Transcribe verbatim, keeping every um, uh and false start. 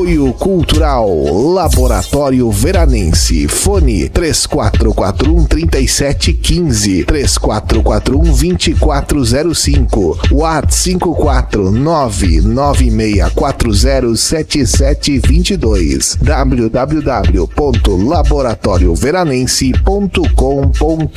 Apoio Cultural Laboratório Veranense. Fone três quatro quatro um, três sete um cinco, três quatro quatro um, dois quatro zero cinco, WhatsApp cinco quatro nove nove seis quatro zero sete sete dois dois, w w w ponto laboratório veranense ponto com ponto br.